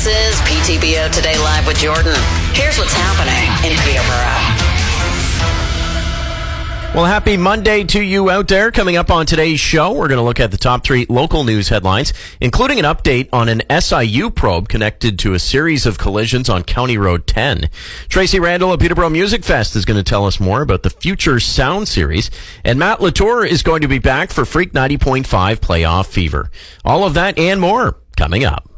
This is PTBO Today Live with Jordan. Here's what's happening in Peterborough. Well, happy Monday to you out there. Coming up on today's show, we're going to look at the top 3 local news headlines, including an update on an SIU probe connected to a series of collisions on County Road 10. Tracy Randall of Peterborough Music Fest is going to tell us more about the Future Sound series. And Matt Latour is going to be back for Freak 90.5 Playoff Fever. All of that and more coming up.